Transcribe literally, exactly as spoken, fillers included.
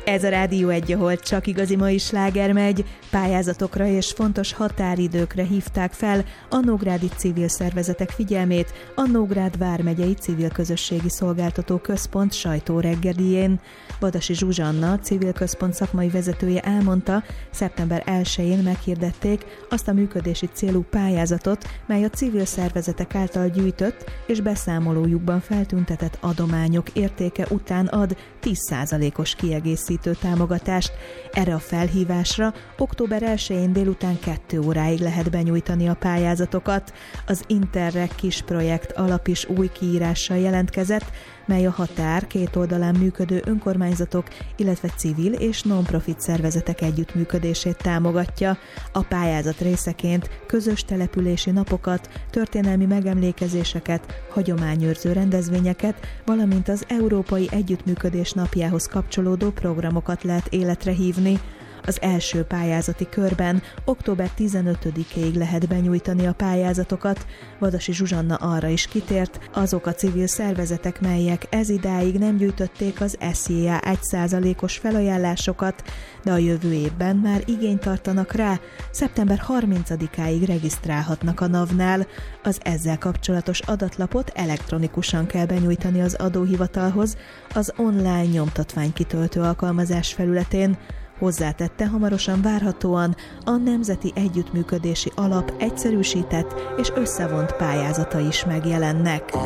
Ez a Rádió egy, ahol csak igazi mai sláger megy. Pályázatokra és fontos határidőkre hívták fel a nógrádi civil szervezetek figyelmét a Nógrád vármegyei civil közösségi szolgáltató központ sajtóreggeljén. Vadasi Zsuzsanna, a civil központ szakmai vezetője elmondta, szeptember elsején meghirdették azt a működési célú pályázatot, mely a civil szervezetek által gyűjtött és beszámolójukban feltüntetett adományok értéke után ad tíz százalékos kiegészítő támogatást. Erre a felhívásra október elsején délután kettő óráig lehet benyújtani a pályázatokat. Az Interreg kis projekt alap is új kiírással jelentkezett, mely a határ két oldalán működő önkormányzatok, illetve civil és non-profit szervezetek együttműködését támogatja. A pályázat részeként közös települési napokat, történelmi megemlékezéseket, hagyományőrző rendezvényeket, valamint az Európai Együttműködés napjához kapcsolódó programokat lehet életre hívni. Az első pályázati körben október tizenötödikéig lehet benyújtani a pályázatokat. Vadasi Zsuzsanna arra is kitért, azok a civil szervezetek, melyek ezidáig nem gyűjtötték az es jé á egy százalékos felajánlásokat, de a jövő évben már igényt tartanak rá, szeptember harmincadikáig regisztrálhatnak a navnál. Az ezzel kapcsolatos adatlapot elektronikusan kell benyújtani az adóhivatalhoz, az online nyomtatványkitöltő alkalmazás felületén. Hozzátette, hamarosan várhatóan a Nemzeti Együttműködési Alap egyszerűsített és összevont pályázata is megjelennek.